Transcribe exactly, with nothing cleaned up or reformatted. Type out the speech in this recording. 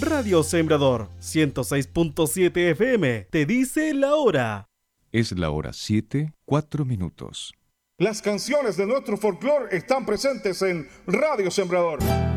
Radio Sembrador ciento seis punto siete F M te dice la hora. Es la hora siete, cuatro minutos. Las canciones de nuestro folclore están presentes en Radio Sembrador.